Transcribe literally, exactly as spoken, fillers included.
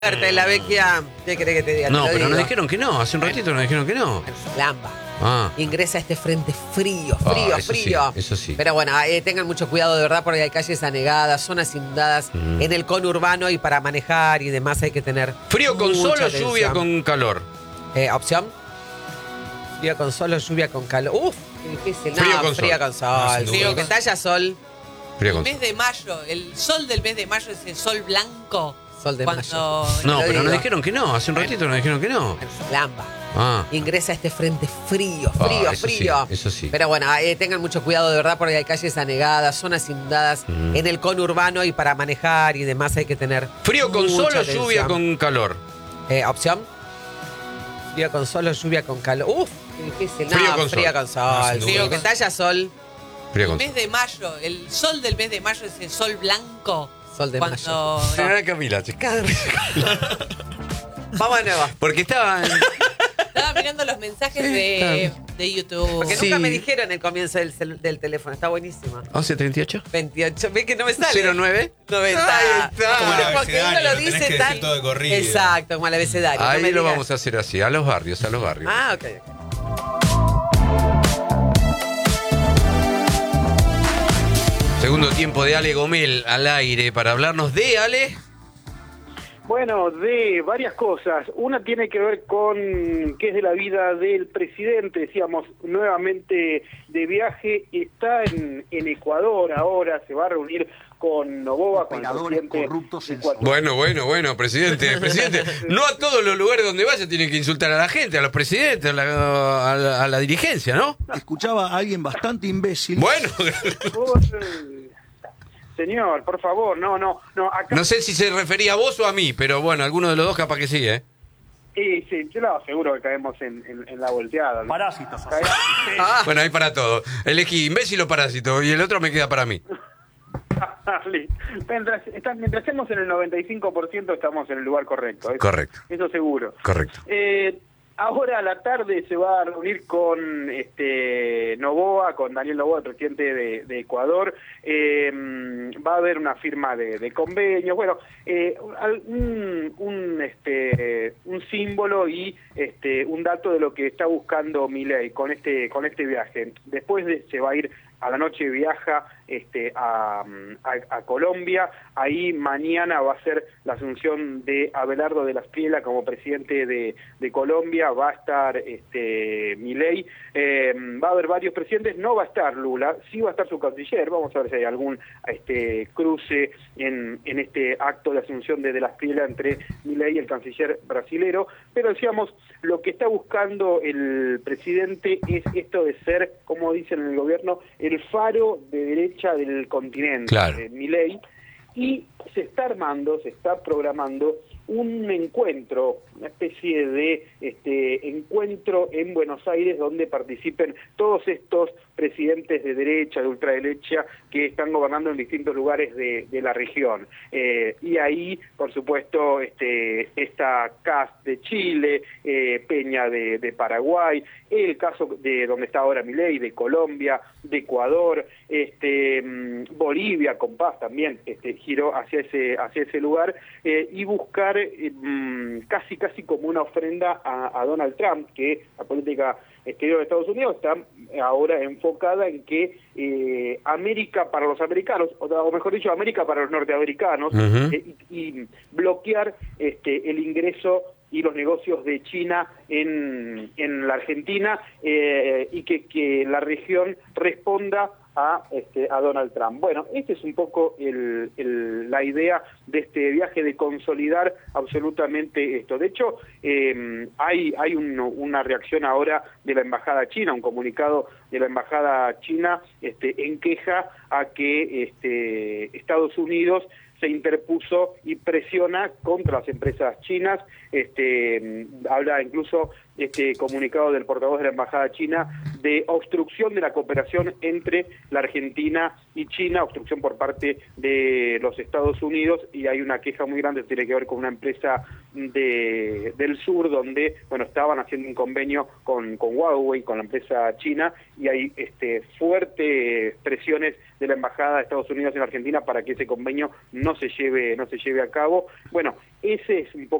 La Vecchia, ¿qué querés que te diga? No, Te lo pero digo. nos dijeron que no, hace un ratito nos dijeron que no. Lamba. Ah, Ingresa este frente frío, Ah, frío, eso sí, frío. eso sí. Pero bueno, eh, tengan mucho cuidado de verdad porque hay calles anegadas, zonas inundadas Mm. en el conurbano y para manejar y demás hay que tener frío con mucha sol o atención. lluvia con calor. Eh, ¿Opción? Frío con sol o lluvia con calor. Uf, qué difícil. Frío no, con frío sol. con sol. No, sin sí, duda. que talla sol, Frío El con mes sol. de mayo, el sol del mes de mayo es el sol blanco. sol de cuando mayo. No, Te pero digo. nos dijeron que no, hace un ratito nos dijeron que no. Lamba. Ah, Ingresa este frente frío, Ah, frío, eso sí, frío. eso sí. Pero bueno, eh, tengan mucho cuidado de verdad porque hay calles anegadas, zonas inundadas Mm. en el conurbano y para manejar y demás hay que tener frío con sol mucha o lluvia atención. con calor. Eh, ¿Opción? Frío con sol o lluvia con calor. Uf, qué difícil. Frío no, con frío sol. con sol. No, sin sí, duda. que talla sol, Frío El con mes sol. de mayo, el sol del mes de mayo es el sol blanco. sol de cuando mayo. Señora Camila, se caga de risa. Vamos de nuevo. Porque estaba en... estaba mirando los mensajes de, de YouTube. Porque Sí. nunca me dijeron el comienzo del, celu- del teléfono. Está buenísimo. once treinta y ocho. veintiocho. ¿Ves que no me sale? cero nueve. noventa. Ahí está. Como el Porque uno abecedario, lo lo tenés dice que tan... decir todo de corrido. Exacto, como el abecedario. Ahí no me lo digas- vamos a hacer así, a los barrios, a los barrios. Ah, ok. Segundo tiempo de Ale Gomel al aire para hablarnos de Ale. Bueno, de varias cosas. Una tiene que ver con qué es de la vida del presidente, decíamos, nuevamente de viaje, está en, en Ecuador ahora, se va a reunir con Noboa, con el presidente de Ecuador. Bueno, bueno, bueno, presidente, presidente. No a todos los lugares donde vaya tiene que insultar a la gente, a los presidentes, a la, a la, a la dirigencia, ¿no? Escuchaba a alguien bastante imbécil. Bueno, Por- Señor, por favor, no, no, no, acá... no sé si se refería a vos o a mí, pero bueno, alguno de los dos capaz que sí, ¿eh? Sí, sí, yo no, seguro que caemos en, en, en la volteada. Parásitos. Cae- Ah, Bueno, hay para todo. Elegí imbécil o parásito y el otro me queda para mí. mientras, está- mientras estemos en el noventa y cinco por ciento estamos en el lugar correcto. Eso, Correcto. Eso seguro. Correcto. Eh, ahora a la tarde se va a reunir con este Noboa, con Daniel Noboa, el presidente de, de Ecuador. Eh, va a haber una firma de, de convenios. Bueno, eh, al- un, un, este, un símbolo y este, un dato de lo que está buscando Milei con este, con este viaje. Después de, se va a ir a la noche, viaja este, a, a, a Colombia. Ahí mañana va a ser la asunción de Abelardo de la Espriella como presidente de, de Colombia. Va a estar este, Milei. Eh, va a haber varios presidentes. No va a estar Lula, sí va a estar su canciller. Vamos a ver si hay algún este, cruce en, en este acto de asunción de, de la Espriella entre Milei y el canciller brasilero. Pero decíamos, lo que está buscando el presidente es esto de ser, como dicen en el gobierno, el faro de derecha del continente, Claro. de Milei, y se está armando, se está programando un encuentro, una especie de este encuentro en Buenos Aires donde participen todos estos presidentes de derecha, de ultraderecha, que están gobernando en distintos lugares de, de la región. Eh, y ahí, por supuesto, este está Kast de Chile, eh, Peña de, de Paraguay, el caso de donde está ahora Milei, de Colombia, de Ecuador, este mm, Bolivia, con Paz también este, giró hacia ese, hacia ese lugar, eh, y buscar eh, mm, casi casi como una ofrenda a, a Donald Trump, que la política exterior de Estados Unidos está ahora enfocada en que eh, América para los americanos, o, o mejor dicho, América para los norteamericanos, Ujú. eh, y, y bloquear este, el ingreso y los negocios de China en, en la Argentina, eh, y que, que la región responda a, este, a Donald Trump. Bueno, esta es un poco el, el, la idea de este viaje, de consolidar absolutamente esto. De hecho, eh, hay, hay un, una reacción ahora de la Embajada China, un comunicado de la Embajada China este, en queja a que este, Estados Unidos se interpuso y presiona contra las empresas chinas. Este, habla incluso este comunicado del portavoz de la Embajada China de obstrucción de la cooperación entre la Argentina y China, obstrucción por parte de los Estados Unidos, y hay una queja muy grande que tiene que ver con una empresa de, del sur donde, bueno, estaban haciendo un convenio con, con Huawei, con la empresa china, y hay este, fuertes presiones de la Embajada de Estados Unidos en Argentina para que ese convenio no se lleve, no se lleve a cabo. Bueno, ese es un poco